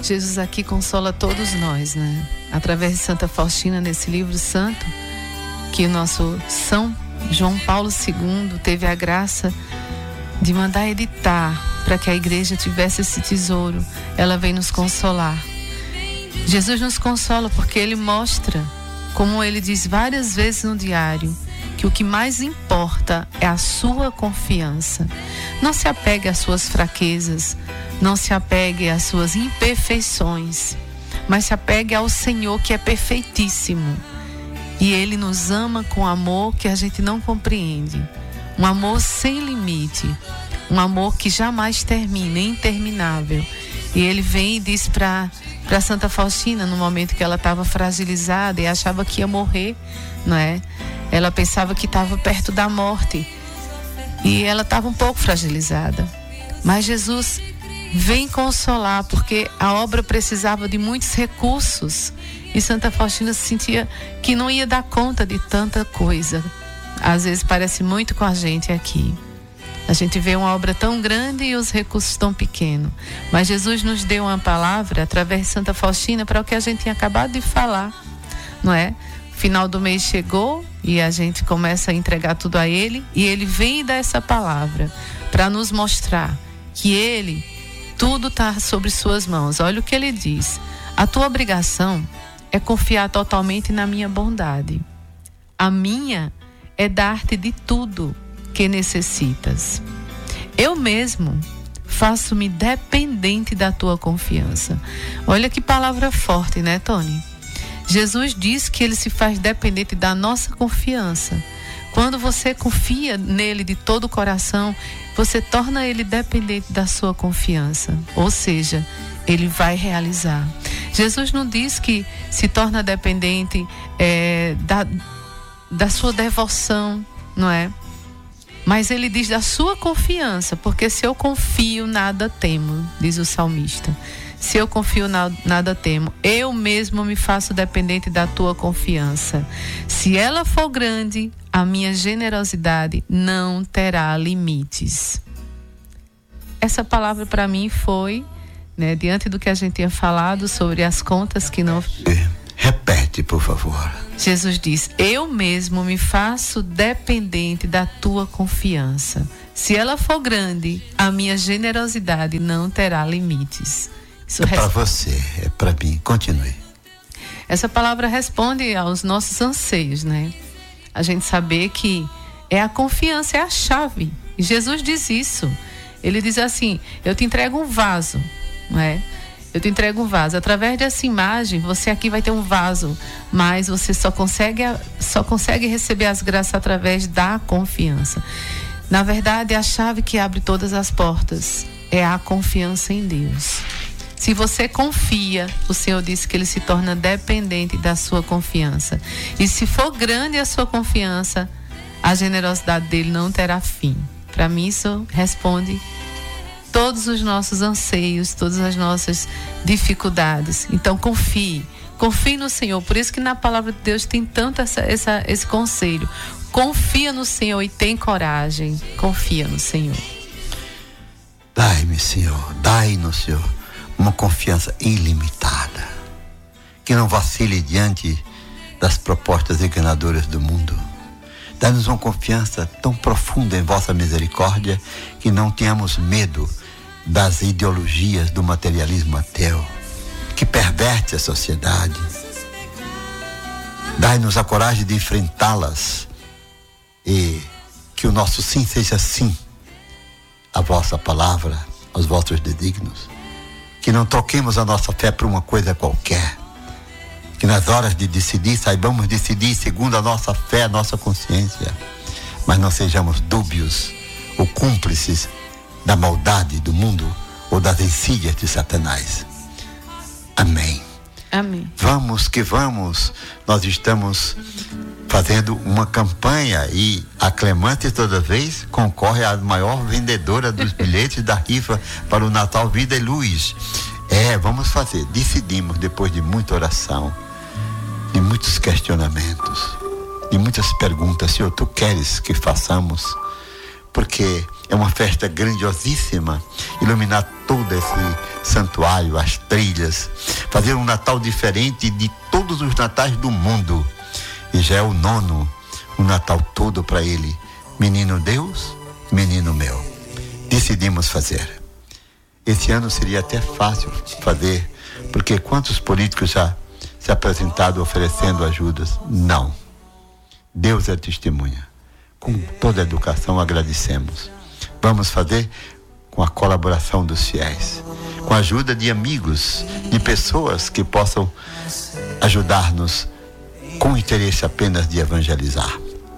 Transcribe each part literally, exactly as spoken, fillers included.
Jesus aqui consola todos nós, né? Através de Santa Faustina, nesse livro santo, que o nosso São João Paulo segundo teve a graça de mandar editar para que a igreja tivesse esse tesouro. Ela vem nos consolar. Jesus nos consola porque Ele mostra, como Ele diz várias vezes no diário, que o que mais importa é a sua confiança. Não se apegue às suas fraquezas, não se apegue às suas imperfeições, mas se apegue ao Senhor, que é perfeitíssimo. E Ele nos ama com amor que a gente não compreende. Um amor sem limite. Um amor que jamais termina, interminável. E Ele vem e diz para para Santa Faustina, no momento que ela estava fragilizada e achava que ia morrer, não é? Ela pensava que estava perto da morte. E ela estava um pouco fragilizada. Mas Jesus vem consolar, porque a obra precisava de muitos recursos. E Santa Faustina se sentia que não ia dar conta de tanta coisa. Às vezes parece muito com a gente aqui. A gente vê uma obra tão grande e os recursos tão pequenos. Mas Jesus nos deu uma palavra através de Santa Faustina para o que a gente tinha acabado de falar, não é? Final do mês chegou e a gente começa a entregar tudo a Ele, e Ele vem e dá essa palavra para nos mostrar que Ele, tudo está sobre suas mãos. Olha o que Ele diz: a tua obrigação é confiar totalmente na minha bondade. A minha é dar-te de tudo que necessitas. Eu mesmo faço-me dependente da tua confiança. Olha que palavra forte, né, Tony? Jesus diz que Ele se faz dependente da nossa confiança. Quando você confia nele de todo o coração, você torna Ele dependente da sua confiança. Ou seja, Ele vai realizar. Jesus não diz que se torna dependente é, da, da sua devoção, não é? Mas Ele diz da sua confiança, porque se eu confio, nada temo, diz o salmista. Se eu confio, nada temo. Eu mesmo me faço dependente da tua confiança. Se ela for grande, a minha generosidade não terá limites. Essa palavra para mim foi, né, diante do que a gente tinha falado sobre as contas que não... Repete, por favor. Jesus diz: eu mesmo me faço dependente da tua confiança. Se ela for grande, a minha generosidade não terá limites. Isso é res... para você, é para mim. Continue. Essa palavra responde aos nossos anseios, né? A gente saber que é a confiança, é a chave. E Jesus diz isso. Ele diz assim: eu te entrego um vaso, não é? Eu te entrego um vaso. Através dessa imagem, você aqui vai ter um vaso, mas você só consegue, só consegue receber as graças através da confiança. Na verdade, a chave que abre todas as portas é a confiança em Deus. Se você confia, o Senhor disse que Ele se torna dependente da sua confiança. E se for grande a sua confiança, a generosidade dele não terá fim. Para mim, isso responde todos os nossos anseios, todas as nossas dificuldades. Então confie, confie no Senhor. Por isso que na palavra de Deus tem tanto essa, essa, esse conselho: confia no Senhor e tem coragem. Confia no Senhor. Dai-me, Senhor, dai-nos, Senhor, uma confiança ilimitada, que não vacile diante das propostas enganadoras do mundo. Dai-nos uma confiança tão profunda em vossa misericórdia que não tenhamos medo das ideologias do materialismo ateu, que perverte a sociedade. Dai-nos a coragem de enfrentá-las e que o nosso sim seja sim à vossa palavra, aos vossos desígnios. Que não troquemos a nossa fé por uma coisa qualquer. Que nas horas de decidir, saibamos decidir segundo a nossa fé, a nossa consciência. Mas não sejamos dúbios ou cúmplices da maldade do mundo ou das insídias de Satanás. Amém. Amém. Vamos que vamos. Nós estamos fazendo uma campanha e a Clemente toda vez concorre à maior vendedora dos bilhetes da rifa para o Natal Vida e Luz. É, vamos fazer. Decidimos, depois de muita oração, de muitos questionamentos, de muitas perguntas: Senhor, tu queres que façamos? Porque É uma festa grandiosíssima, iluminar todo esse santuário, as trilhas, fazer um Natal diferente de todos os natais do mundo. E já é o nono, um Natal todo para ele. Menino Deus, menino meu. Decidimos fazer. Esse ano seria até fácil fazer, porque quantos políticos já se apresentaram oferecendo ajudas? Não. Deus é testemunha. Com toda a educação agradecemos. Vamos fazer com a colaboração dos fiéis, com a ajuda de amigos, de pessoas que possam ajudar-nos com interesse apenas de evangelizar.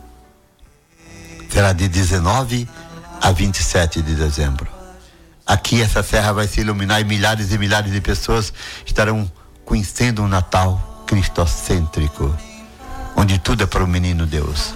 Será de dezenove a vinte e sete de dezembro. Aqui essa serra vai se iluminar e milhares e milhares de pessoas estarão conhecendo um Natal cristocêntrico, onde tudo é para o menino Deus.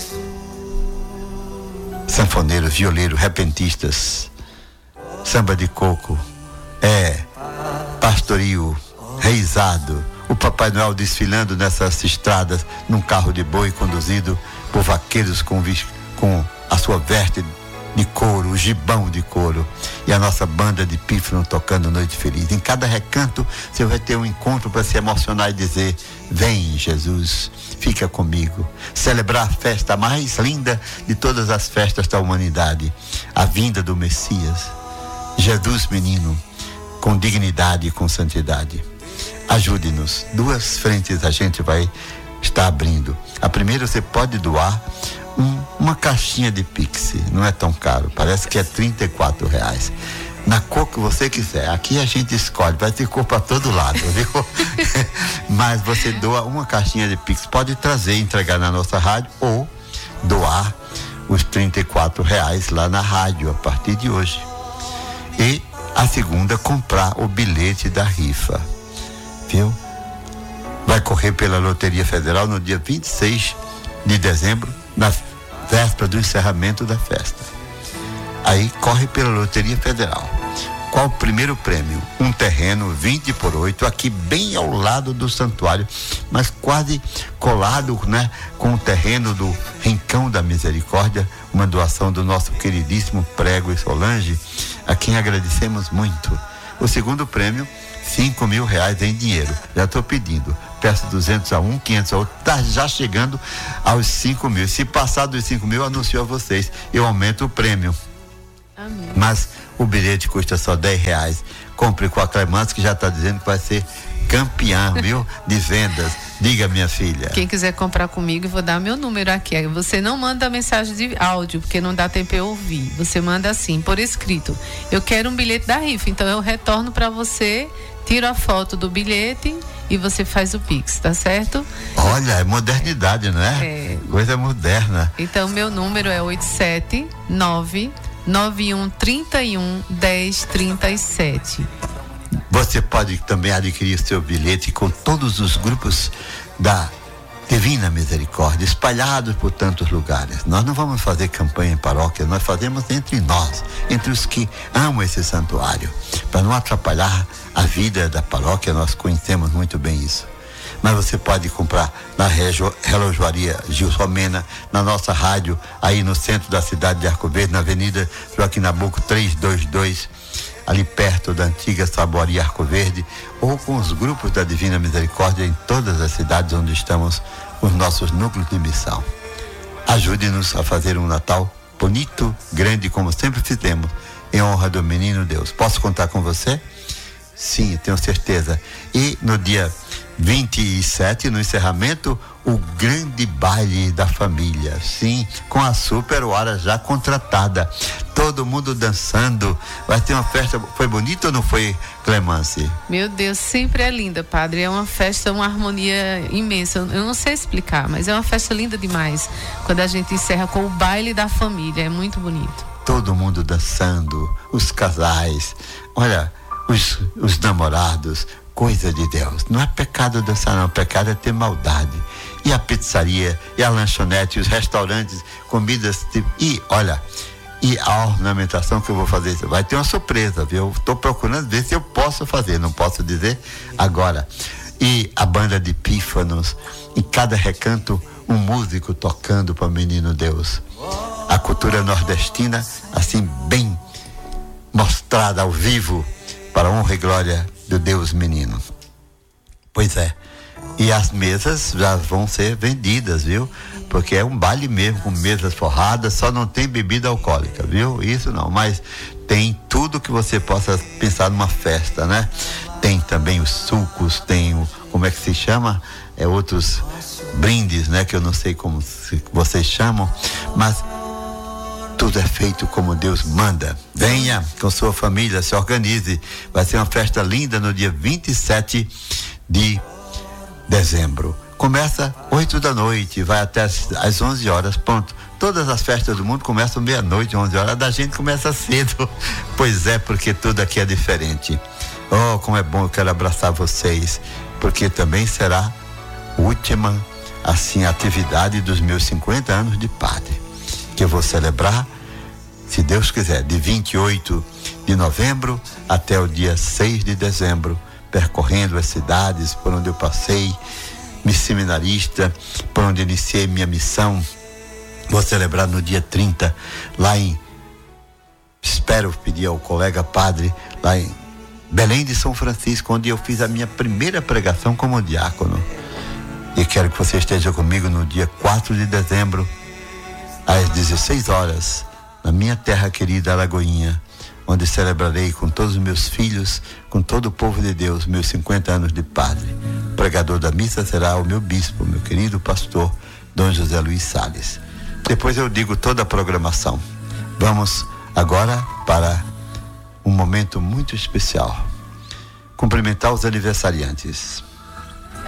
Sanfoneiros, violeiros, repentistas, samba de coco, é, pastoril, reizado, o Papai Noel desfilando nessas estradas num carro de boi conduzido por vaqueiros com, com a sua veste de couro, o gibão de couro, e a nossa banda de pífano tocando Noite Feliz. Em cada recanto você vai ter um encontro para se emocionar e dizer: vem Jesus, fica comigo. Celebrar a festa mais linda de todas as festas da humanidade, a vinda do Messias, Jesus menino, com dignidade e com santidade. Ajude-nos. Duas frentes a gente vai estar abrindo. A primeira, você pode doar um, uma caixinha de Pix, não é tão caro, parece que é trinta e quatro reais. Na cor que você quiser, aqui a gente escolhe, vai ter cor para todo lado, viu? Mas você doa uma caixinha de Pix, pode trazer e entregar na nossa rádio, ou doar os trinta e quatro reais lá na rádio a partir de hoje. E a segunda, comprar o bilhete da rifa, viu? Vai correr pela Loteria Federal no dia vinte e seis de dezembro, na véspera do encerramento da festa. Aí corre pela Loteria Federal. Qual o primeiro prêmio? Um terreno vinte por oito, aqui bem ao lado do santuário, mas quase colado, né, com o terreno do Rincão da Misericórdia, uma doação do nosso queridíssimo Prego e Solange, a quem agradecemos muito. O segundo prêmio, cinco mil reais em dinheiro. Já estou pedindo. Peço duzentos a um, quinhentos a outro, está já chegando aos cinco mil. Se passar dos cinco mil, anuncio a vocês, eu aumento o prêmio. Amém. Mas o bilhete custa só dez reais. Compre com a Clemance, que já está dizendo que vai ser campeã, viu? De vendas. Diga, minha filha. Quem quiser comprar comigo, eu vou dar meu número aqui. Aí você não manda mensagem de áudio, porque não dá tempo eu ouvir. Você manda assim, por escrito: eu quero um bilhete da rifa. Então eu retorno para você, tiro a foto do bilhete e você faz o Pix, tá certo? Olha, é modernidade, não é? É. Coisa moderna. Então meu número é oito sete nove nove um três um um zero três sete. Você pode também adquirir seu bilhete com todos os grupos da Divina Misericórdia, espalhados por tantos lugares. Nós não vamos fazer campanha em paróquia, nós fazemos entre nós, entre os que amam esse santuário, para não atrapalhar a vida da paróquia. Nós conhecemos muito bem isso. Mas você pode comprar na Relojoaria Gilson Mena, na nossa rádio, aí no centro da cidade de Arco Verde, na Avenida Joaquim Nabuco trezentos e vinte e dois, ali perto da antiga Saboaria Arco Verde, ou com os grupos da Divina Misericórdia em todas as cidades onde estamos, os nossos núcleos de missão. Ajude-nos a fazer um Natal bonito, grande, como sempre fizemos, em honra do menino Deus. Posso contar com você? Sim, tenho certeza. E no dia vinte e sete, no encerramento, o grande baile da família, sim, com a super hora já contratada, todo mundo dançando, vai ter uma festa. Foi bonito ou não foi, Clemance? Meu Deus, sempre é linda, padre, é uma festa, uma harmonia imensa, eu não sei explicar, mas é uma festa linda demais, quando a gente encerra com o baile da família, é muito bonito. Todo mundo dançando, os casais, olha, os, os namorados, coisa de Deus. Não é pecado dançar, não. Pecado é ter maldade. E a pizzaria, e a lanchonete, os restaurantes, comidas. E, olha, e a ornamentação que eu vou fazer. Vai ter uma surpresa, viu? Estou procurando ver se eu posso fazer. Não posso dizer agora. E a banda de pífanos. Em cada recanto, um músico tocando para o menino Deus. a cultura nordestina, assim bem mostrada ao vivo, para a honra e glória do Deus menino. Pois é, e as mesas já vão ser vendidas, viu? Porque é um baile mesmo, com mesas forradas, só não tem bebida alcoólica, viu? Isso não, mas tem tudo que você possa pensar numa festa, né? Tem também os sucos, tem o, como é que se chama? É outros brindes, né? Que eu não sei como se, vocês chamam, mas tudo é feito como Deus manda. Venha com sua família, se organize. Vai ser uma festa linda no dia vinte e sete de dezembro. Começa oito da noite, vai até às onze horas, ponto. Todas as festas do mundo começam meia-noite, onze horas, a da gente começa cedo. Pois é, porque tudo aqui é diferente. Oh, como é bom, eu quero abraçar vocês, porque também será a última, assim, atividade dos meus cinquenta anos de padre, que eu vou celebrar, se Deus quiser, de vinte e oito de novembro até o dia seis de dezembro, percorrendo as cidades por onde eu passei, me seminarista, por onde iniciei minha missão. Vou celebrar no dia trinta, lá em, espero pedir ao colega padre, lá em Belém de São Francisco, onde eu fiz a minha primeira pregação como diácono. E quero que você esteja comigo no dia quatro de dezembro, às dezesseis horas, na minha terra querida Alagoinha, onde celebrarei com todos os meus filhos, com todo o povo de Deus, meus cinquenta anos de padre. O pregador da missa será o meu bispo, meu querido pastor, Dom José Luiz Salles. Depois eu digo toda a programação. Vamos agora para um momento muito especial. Cumprimentar os aniversariantes.